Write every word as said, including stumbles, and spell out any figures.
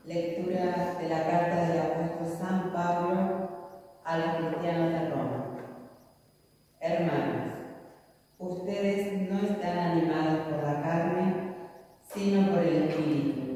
Lectura de la carta del apóstol San Pablo a los cristianos de Roma. Hermanos, ustedes no están animados